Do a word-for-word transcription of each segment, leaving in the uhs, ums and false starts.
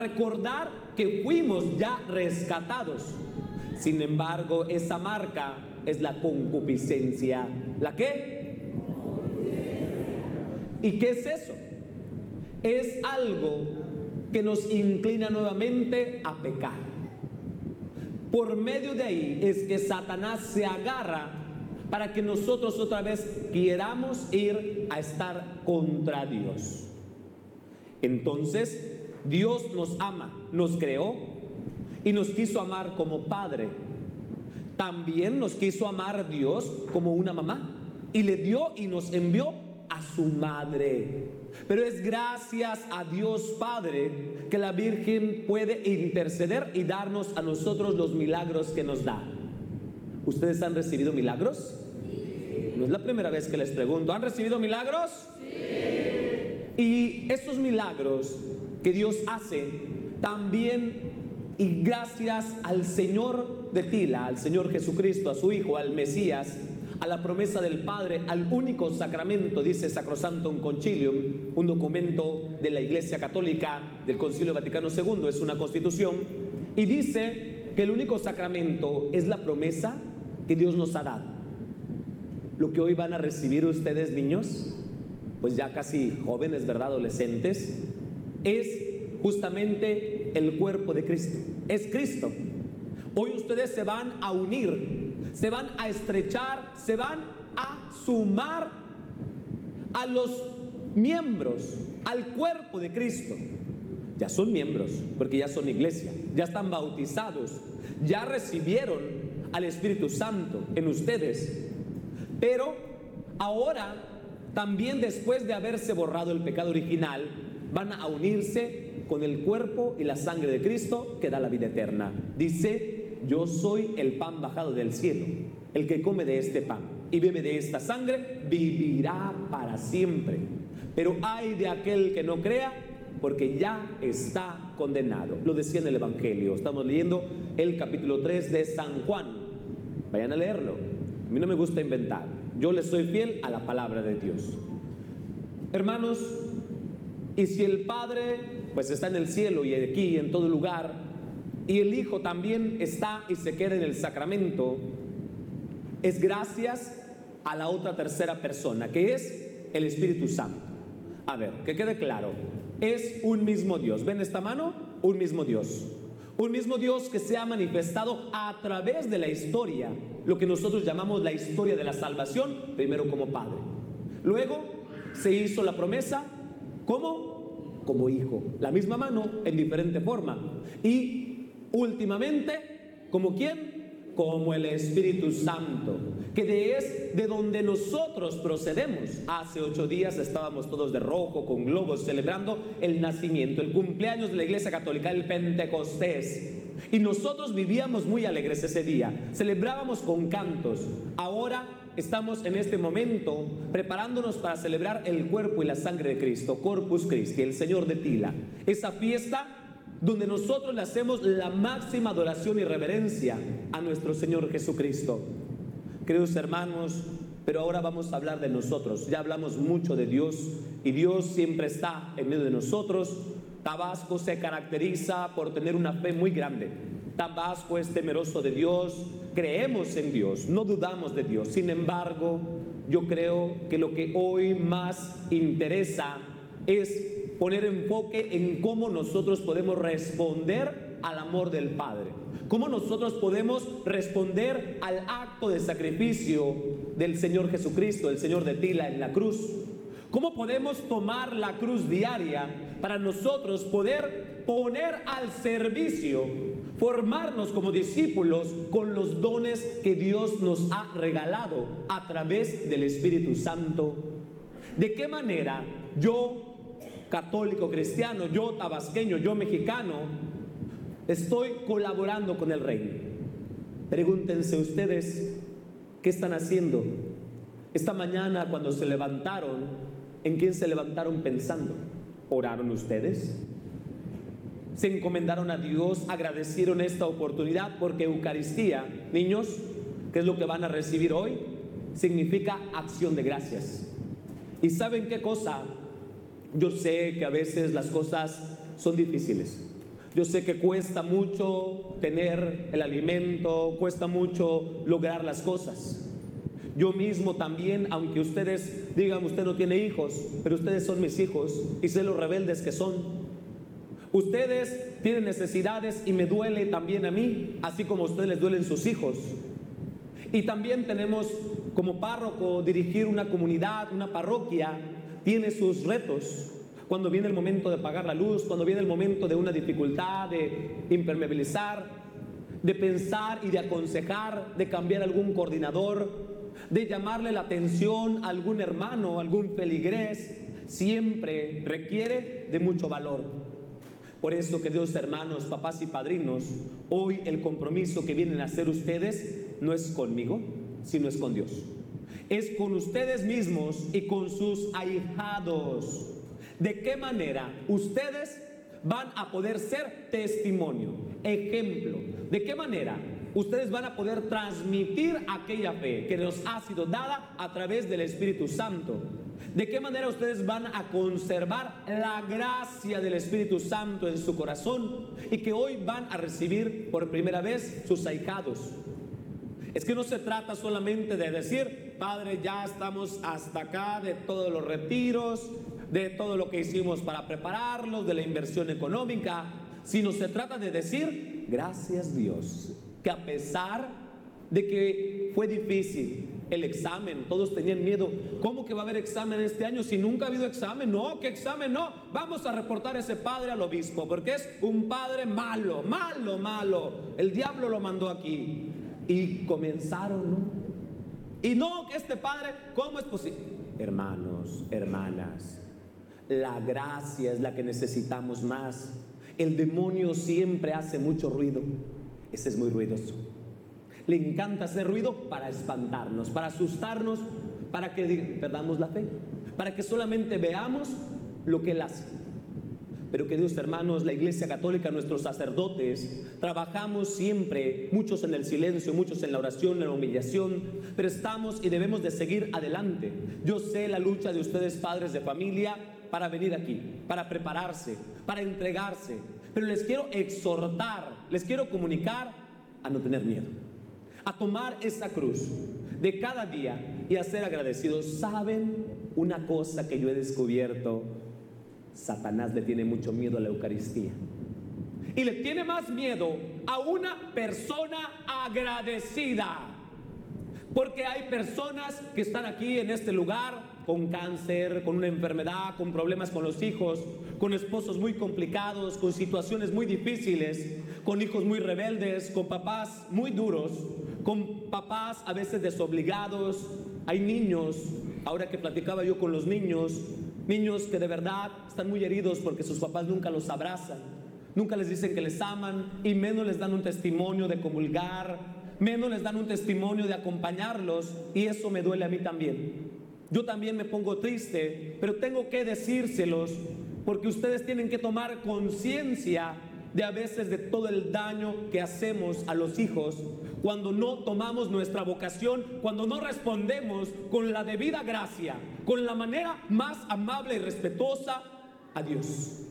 recordar que fuimos ya rescatados. Sin embargo, esa marca es la concupiscencia. ¿La qué? ¿Y qué es eso? Es algo que nos inclina nuevamente a pecar. Por medio de ahí es que Satanás se agarra para que nosotros otra vez queramos ir a estar contra Dios. Entonces, Dios nos ama, nos creó y nos quiso amar como padre. También nos quiso amar Dios como una mamá y le dio y nos envió a su madre. Pero es gracias a Dios Padre que la Virgen puede interceder y darnos a nosotros los milagros que nos da. ¿Ustedes han recibido milagros? Sí. No es la primera vez que les pregunto. ¿Han recibido milagros? Sí. Y estos milagros que Dios hace también, y gracias al Señor de Tila, al Señor Jesucristo, a su Hijo, al Mesías, a la promesa del Padre, al único sacramento, dice Sacrosanctum Concilium, un documento de la Iglesia Católica del Concilio Vaticano segundo, es una constitución, y dice que el único sacramento es la promesa que Dios nos ha dado. Lo que hoy van a recibir ustedes, niños, pues ya casi jóvenes, ¿verdad?, adolescentes, es justamente el cuerpo de Cristo, es Cristo. Hoy ustedes se van a unir, se van a estrechar, se van a sumar a los miembros, al cuerpo de Cristo. Ya son miembros, porque ya son iglesia, ya están bautizados, ya recibieron al Espíritu Santo en ustedes. Pero ahora, también después de haberse borrado el pecado original, van a unirse con el cuerpo y la sangre de Cristo que da la vida eterna. Dice: yo soy el pan bajado del cielo. El que come de este pan y bebe de esta sangre vivirá para siempre. Pero ay de aquel que no crea, porque ya está condenado. Lo decía en el Evangelio. Estamos leyendo el capítulo tres de San Juan. Vayan a leerlo. A mí no me gusta inventar. Yo le soy fiel a la palabra de Dios. Hermanos, y si el Padre pues está en el cielo y aquí en todo lugar, y el Hijo también está y se queda en el sacramento, es gracias a la otra tercera persona, que es el Espíritu Santo. A ver, que quede claro, es un mismo Dios. ¿Ven esta mano? Un mismo Dios. Un mismo Dios que se ha manifestado a través de la historia, lo que nosotros llamamos la historia de la salvación, primero como Padre. Luego se hizo la promesa, ¿cómo? Como Hijo. La misma mano en diferente forma. Y últimamente, ¿como quién? Como el Espíritu Santo, que de es de donde nosotros procedemos. Hace ocho días estábamos todos de rojo, con globos, celebrando el nacimiento, el cumpleaños de la Iglesia Católica, el Pentecostés. Y nosotros vivíamos muy alegres ese día, celebrábamos con cantos. Ahora estamos en este momento preparándonos para celebrar el cuerpo y la sangre de Cristo, Corpus Christi, el Señor de Tila. Esa fiesta donde nosotros le hacemos la máxima adoración y reverencia a nuestro Señor Jesucristo. Queridos hermanos, pero ahora vamos a hablar de nosotros. Ya hablamos mucho de Dios y Dios siempre está en medio de nosotros. Tabasco se caracteriza por tener una fe muy grande. Tabasco es temeroso de Dios, creemos en Dios, no dudamos de Dios. Sin embargo, yo creo que lo que hoy más interesa es poner enfoque en cómo nosotros podemos responder al amor del Padre, cómo nosotros podemos responder al acto de sacrificio del Señor Jesucristo, el Señor de Tila en la cruz. ¿Cómo podemos tomar la cruz diaria para nosotros poder poner al servicio, formarnos como discípulos con los dones que Dios nos ha regalado a través del Espíritu Santo? ¿De qué manera yo, católico cristiano, yo tabasqueño, yo mexicano, estoy colaborando con el reino? Pregúntense ustedes, ¿qué están haciendo? Esta mañana cuando se levantaron, ¿en quién se levantaron pensando? ¿Oraron ustedes? ¿Se encomendaron a Dios? ¿Agradecieron esta oportunidad? Porque Eucaristía, niños, ¿qué es lo que van a recibir hoy? Significa acción de gracias. ¿Y saben qué cosa? Yo sé que a veces las cosas son difíciles. Yo sé que cuesta mucho tener el alimento, cuesta mucho lograr las cosas. Yo mismo también, aunque ustedes digan, usted no tiene hijos, pero ustedes son mis hijos y sé los rebeldes que son. Ustedes tienen necesidades y me duele también a mí, así como a ustedes les duelen sus hijos. Y también tenemos como párroco dirigir una comunidad, una parroquia, tiene sus retos. Cuando viene el momento de pagar la luz, cuando viene el momento de una dificultad, de impermeabilizar, de pensar y de aconsejar, de cambiar algún coordinador, de llamarle la atención a algún hermano, algún feligrés, siempre requiere de mucho valor. Por eso, queridos hermanos, papás y padrinos, hoy el compromiso que vienen a hacer ustedes no es conmigo, sino es con Dios. Es con ustedes mismos y con sus ahijados. ¿De qué manera ustedes van a poder ser testimonio, ejemplo? ¿De qué manera ustedes van a poder transmitir aquella fe que nos ha sido dada a través del Espíritu Santo? ¿De qué manera ustedes van a conservar la gracia del Espíritu Santo en su corazón y que hoy van a recibir por primera vez sus ahijados? Es que no se trata solamente de decir, Padre, ya estamos hasta acá de todos los retiros, de todo lo que hicimos para prepararlos, de la inversión económica, sino se trata de decir, gracias Dios, que a pesar de que fue difícil el examen, todos tenían miedo. ¿Cómo que va a haber examen este año si nunca ha habido examen? No, ¿qué examen? No, vamos a reportar a ese padre al obispo, porque es un padre malo, malo, malo. El diablo lo mandó aquí. Y comenzaron, ¿no? Y no, que este padre, ¿cómo es posible? Hermanos, hermanas, la gracia es la que necesitamos más. El demonio siempre hace mucho ruido. Ese es muy ruidoso. Le encanta hacer ruido para espantarnos, para asustarnos, para que perdamos la fe, para que solamente veamos lo que Él hace. Pero queridos hermanos, la Iglesia Católica, nuestros sacerdotes, trabajamos siempre, muchos en el silencio, muchos en la oración, en la humillación, pero estamos y debemos de seguir adelante. Yo sé la lucha de ustedes, padres de familia, para venir aquí, para prepararse, para entregarse, pero les quiero exhortar, les quiero comunicar a no tener miedo, a tomar esa cruz de cada día y a ser agradecidos. ¿Saben una cosa que yo he descubierto? Satanás le tiene mucho miedo a la Eucaristía y le tiene más miedo a una persona agradecida, porque hay personas que están aquí en este lugar con cáncer, con una enfermedad, con problemas con los hijos, con esposos muy complicados, con situaciones muy difíciles, con hijos muy rebeldes, con papás muy duros, con papás a veces desobligados. Hay niños, ahora que platicaba yo con los niños, niños que de verdad están muy heridos porque sus papás nunca los abrazan, nunca les dicen que les aman y menos les dan un testimonio de comulgar, menos les dan un testimonio de acompañarlos, y eso me duele a mí también. Yo también me pongo triste, pero tengo que decírselos porque ustedes tienen que tomar conciencia de a veces de todo el daño que hacemos a los hijos cuando no tomamos nuestra vocación, cuando no respondemos con la debida gracia, con la manera más amable y respetuosa a Dios.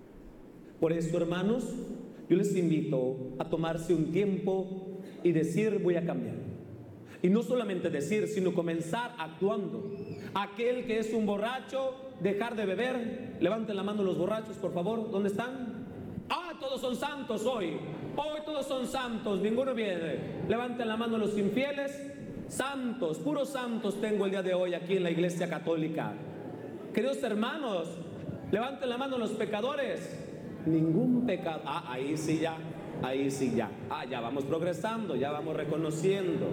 Por eso, hermanos, yo les invito a tomarse un tiempo y decir, voy a cambiar. Y no solamente decir, sino comenzar actuando. Aquel que es un borracho, dejar de beber. Levanten la mano los borrachos, por favor. ¿Dónde están? Ah, todos son santos hoy. Hoy todos son santos, ninguno viene. Levanten la mano los infieles. Santos, puros santos tengo el día de hoy aquí en la Iglesia Católica. Queridos hermanos, levanten la mano los pecadores. Ningún pecado. Ah, ahí sí ya, ahí sí ya. Ah, ya vamos progresando, ya vamos reconociendo.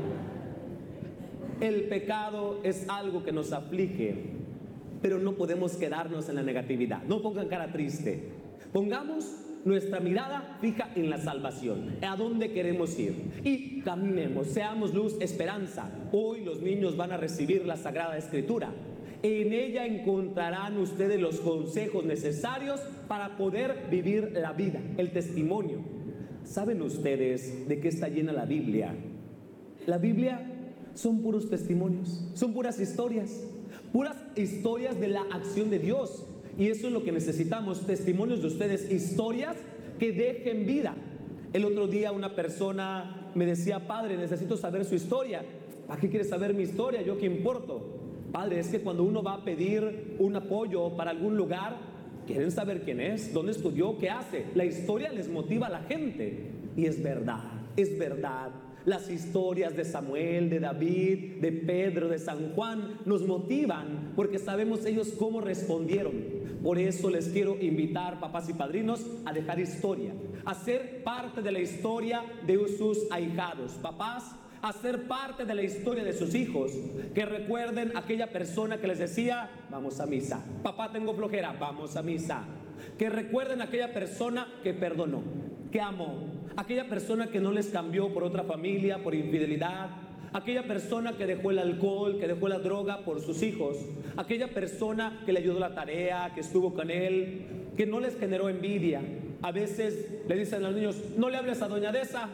El pecado es algo que nos aflige, pero no podemos quedarnos en la negatividad. No pongan cara triste. Pongamos nuestra mirada fija en la salvación, a dónde queremos ir, y caminemos, seamos luz, esperanza. Hoy los niños van a recibir la Sagrada Escritura. En ella encontrarán ustedes los consejos necesarios para poder vivir la vida, el testimonio. ¿Saben ustedes de qué está llena la Biblia? La Biblia son puros testimonios, son puras historias, puras historias de la acción de Dios. Y eso es lo que necesitamos, testimonios de ustedes, historias que dejen vida. El otro día una persona me decía: padre, necesito saber su historia. ¿Para qué quieres saber mi historia? ¿Yo qué importo? Padre, es que cuando uno va a pedir un apoyo para algún lugar, quieren saber quién es, dónde estudió, qué hace. La historia les motiva a la gente. Y es verdad, es verdad. Las historias de Samuel, de David, de Pedro, de San Juan nos motivan porque sabemos ellos cómo respondieron. Por eso les quiero invitar, papás y padrinos, a dejar historia, a ser parte de la historia de sus ahijados. Papás, a ser parte de la historia de sus hijos, que recuerden aquella persona que les decía: vamos a misa. Papá, tengo flojera, vamos a misa. Que recuerden aquella persona que perdonó, que amó, aquella persona que no les cambió por otra familia, por infidelidad, aquella persona que dejó el alcohol, que dejó la droga por sus hijos, aquella persona que le ayudó la tarea, que estuvo con él, que no les generó envidia. A veces le dicen a los niños: no le hables a doña Deza.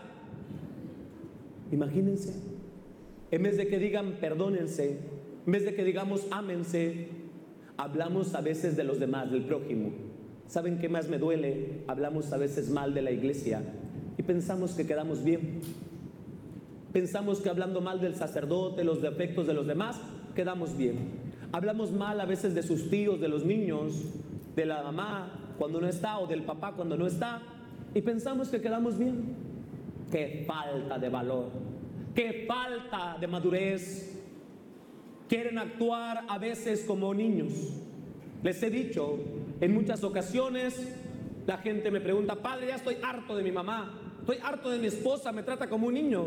Imagínense, en vez de que digan perdónense, en vez de que digamos ámense, hablamos a veces de los demás, del prójimo. ¿Saben qué más me duele? Hablamos a veces mal de la iglesia y pensamos que quedamos bien. Pensamos que hablando mal del sacerdote, los defectos de los demás, quedamos bien. Hablamos mal a veces de sus tíos, de los niños, de la mamá cuando no está, o del papá cuando no está, y pensamos que quedamos bien. ¡Qué falta de valor! ¡Qué falta de madurez! Quieren actuar a veces como niños. Les he dicho, en muchas ocasiones la gente me pregunta: padre, ya estoy harto de mi mamá, estoy harto de mi esposa, me trata como un niño.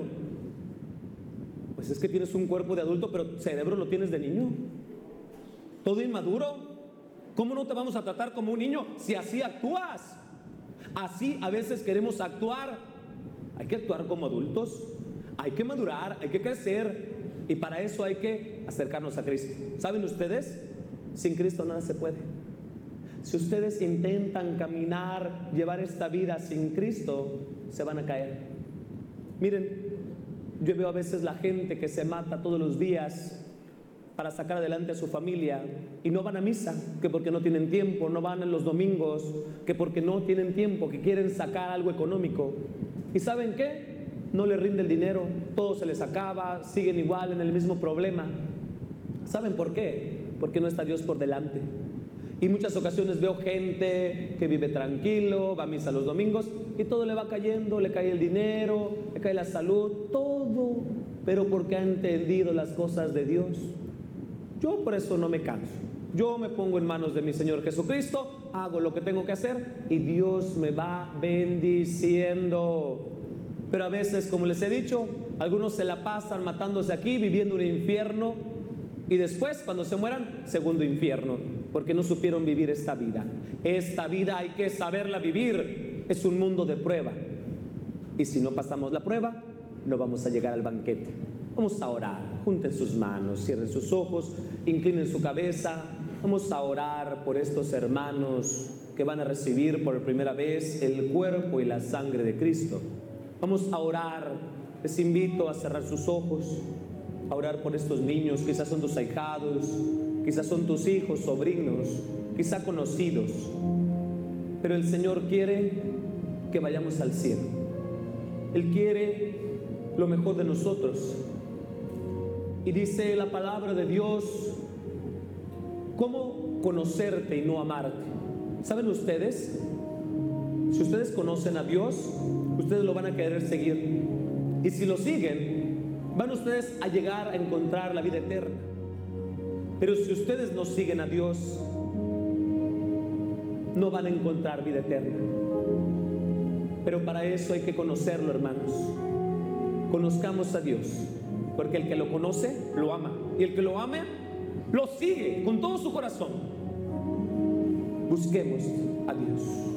Pues es que tienes un cuerpo de adulto, pero cerebro lo tienes de niño. Todo inmaduro. ¿Cómo no te vamos a tratar como un niño si así actúas? Así a veces queremos actuar. Hay que actuar como adultos, hay que madurar, hay que crecer, y para eso hay que acercarnos a Cristo. ¿Saben ustedes? Sin Cristo nada se puede. Si ustedes intentan caminar, llevar esta vida sin Cristo, se van a caer. Miren, yo veo a veces la gente que se mata todos los días para sacar adelante a su familia y no van a misa, que porque no tienen tiempo, no van en los domingos, que porque no tienen tiempo, que quieren sacar algo económico. ¿Y saben qué? No les rinde el dinero, todo se les acaba, siguen igual en el mismo problema. ¿Saben por qué? Porque no está Dios por delante. Y muchas ocasiones veo gente que vive tranquilo, va a misa los domingos y todo le va cayendo, le cae el dinero, le cae la salud, todo, pero porque ha entendido las cosas de Dios. Yo por eso no me canso. Yo me pongo en manos de mi Señor Jesucristo, hago lo que tengo que hacer y Dios me va bendiciendo. Pero a veces, como les he dicho, algunos se la pasan matándose aquí, viviendo un infierno, y después, cuando se mueran, segundo infierno, porque no supieron vivir esta vida. Esta vida hay que saberla vivir. Es un mundo de prueba. Y si no pasamos la prueba, no vamos a llegar al banquete. Vamos a orar. Junten sus manos, cierren sus ojos, inclinen su cabeza. Vamos a orar por estos hermanos que van a recibir por primera vez el cuerpo y la sangre de Cristo. Vamos a orar. Les invito a cerrar sus ojos, a orar por estos niños. Quizás son tus ahijados, quizás son tus hijos, sobrinos, quizás conocidos. Pero el Señor quiere que vayamos al cielo. Él quiere lo mejor de nosotros. Y dice la palabra de Dios: ¿cómo conocerte y no amarte? ¿Saben ustedes? Si ustedes conocen a Dios, ustedes lo van a querer seguir. Y si lo siguen, van ustedes a llegar a encontrar la vida eterna. Pero si ustedes no siguen a Dios, no van a encontrar vida eterna. Pero para eso hay que conocerlo, hermanos. Conozcamos a Dios, porque el que lo conoce, lo ama. Y el que lo ama, lo sigue con todo su corazón. Busquemos a Dios.